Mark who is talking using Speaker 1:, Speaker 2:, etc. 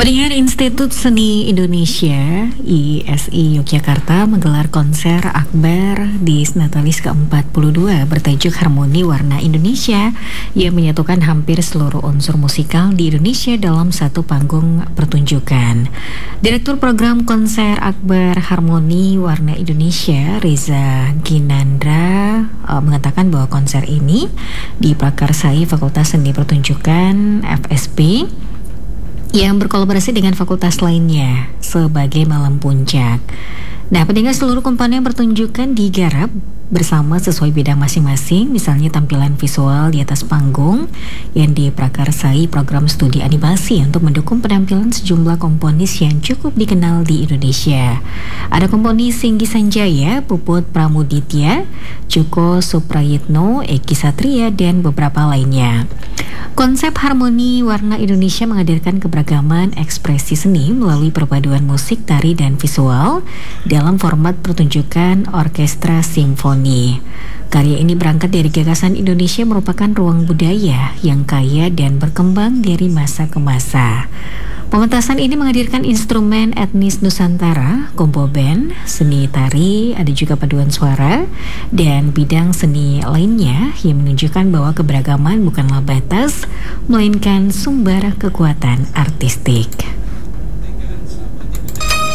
Speaker 1: Pendengar Institut Seni Indonesia ISI Yogyakarta menggelar konser akbar di Natalis ke-42 bertajuk Harmoni Warna Indonesia yang menyatukan hampir seluruh unsur musikal di Indonesia dalam satu panggung pertunjukan. Direktur Program Konser Akbar Harmoni Warna Indonesia Reza Ginandra mengatakan bahwa konser ini diprakarsai Fakultas Seni Pertunjukan FSP yang berkolaborasi dengan fakultas lainnya sebagai malam puncak. Nah, pendengar, seluruh komponen pertunjukan digarap bersama sesuai bidang masing-masing, misalnya tampilan visual di atas panggung yang diprakarsai program studi animasi untuk mendukung penampilan sejumlah komponis yang cukup dikenal di Indonesia. Ada komponis Singgi Sanjaya, Puput Pramuditya, Cuko Suprayitno, Eki Satria, dan beberapa lainnya. Konsep Harmoni Warna Indonesia menghadirkan keberagaman ekspresi seni melalui perpaduan musik, tari, dan visual dalam format pertunjukan orkestra simfoni. Karya ini berangkat dari gagasan Indonesia merupakan ruang budaya yang kaya dan berkembang dari masa ke masa. Pementasan ini menghadirkan instrumen etnis Nusantara, kompo band, seni tari, ada juga paduan suara, dan bidang seni lainnya yang menunjukkan bahwa keberagaman bukanlah batas, melainkan sumber kekuatan artistik.